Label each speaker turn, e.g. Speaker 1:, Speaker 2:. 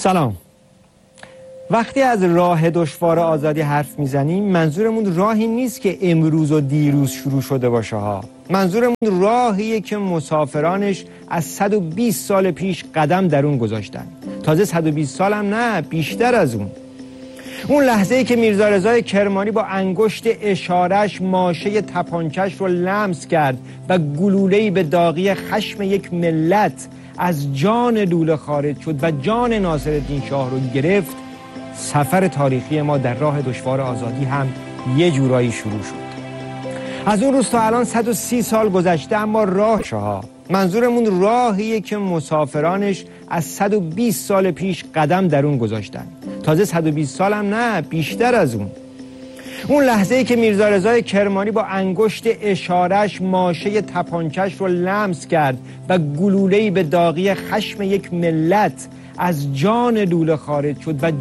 Speaker 1: سلام. وقتی از راه دشوار آزادی حرف میزنیم منظورمون راهی نیست که امروز و دیروز شروع شده باشه ها. منظورمون راهیه که مسافرانش از 120 سال پیش قدم در اون گذاشتن. تازه 120 سال هم نه، بیشتر از اون لحظه‌ای که میرزا رضای کرمانی با انگشت اشارش ماشه تپانچش رو لمس کرد و گلوله‌ای به داغی خشم یک ملت از جان لوله خارج شد و جان ناصرالدین شاه رو گرفت، سفر تاریخی ما در راه دشوار آزادی هم یه جورایی شروع شد. از اون روز تا الان 130 سال گذشته، اما راه شاه منظورمون راهیه که مسافرانش از 120 سال پیش قدم در اون گذاشتن. تازه 120 سال هم نه، بیشتر از اون لحظه‌ای که میرزا رضای کرمانی با انگشت اشارش ماشه تپانچش رو لمس کرد و گلوله‌ای به داغی خشم یک ملت از جان لوله خارج شد و